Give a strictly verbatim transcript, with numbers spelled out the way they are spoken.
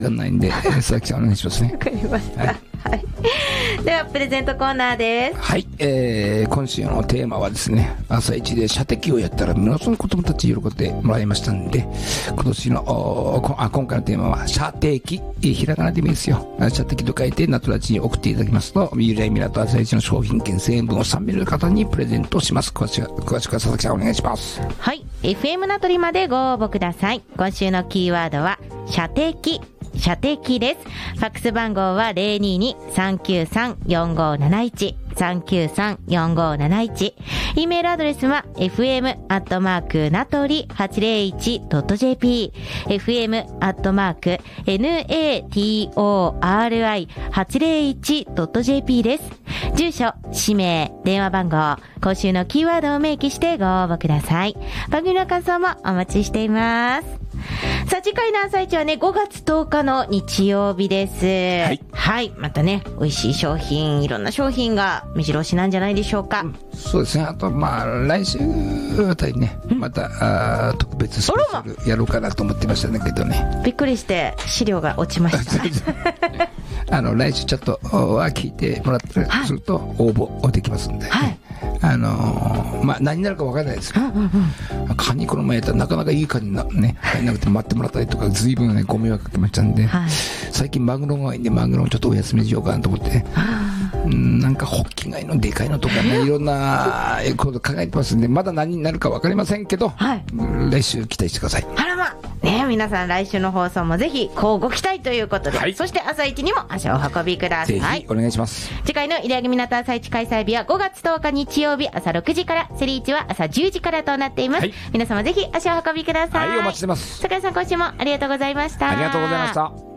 がないんで、佐々木さんお願いしますね。 わかりました。はい。はい、ではプレゼントコーナーです。 はい、えー、今週のテーマはですね、朝一で射的をやったら皆さん子供たち喜んでもらいましたんで、今年のあ今回のテーマは射的、ひらがなでもいいですよ。射的と書いてナトラジに送っていただきますと、未来ミラと朝一の商品券せんえんぶんをさん名の方にプレゼントします。詳しく詳しくは佐々木さんお願いします。 はい、 エフエム ナトリまでご応募ください。今週のキーワードは射的、射的です。ファックス番号は ゼロにーに さんきゅうさん よんごーなないち さんきゅうさん よんごーなないち。 E メールアドレスは エフエム アットマーク ナトリ はちぜろいち ドット ジェーピー エフエム アットマーク ナトリ はちぜろいち ドット ジェーピー です。住所、氏名、電話番号、今週のキーワードを明記してご応募ください。番組の感想もお待ちしています。さあ次回の朝一はね、ごがつとおかの日曜日です。はい。はい。またね、美味しい商品、いろんな商品が目白押しなんじゃないでしょうか。うん、 そうですね。あと、まあ、来週あたりね、うん、また、あ特別スペシャルやろうかなと思ってましたんだけどね。 びっくりして資料が落ちました。 あの、来週ちょっとは聞いてもらったりすると応募できますんで。はい。あのー、まあ、何になるか分からないですけど、うんうんうん、カニこの前やったらなかなかいいカニなね、入らなくて待ってもらったりとか、随分ね、ご迷惑かけましたんで、はい、最近マグロが多いんで、マグロをちょっとお休みしようかなと思って、うん、なんかホッキ貝のでかいのとかね、いろんなこと考えてますんで、まだ何になるか分かりませんけど、はい、来週期待してください。 あらまね、皆さん来週の放送もぜひこうご期待ということで、はい、そして朝一にも足をお運びください。 ぜひお願いします。 次回の入上港朝一開催日はごがつとおか日曜日朝ろくじから、セリーチは朝じゅうじからとなっています。はい、皆様ぜひ足をお運びください。 はい、お待ちしてます。 桜井さん、今週もありがとうございました。 ありがとうございました。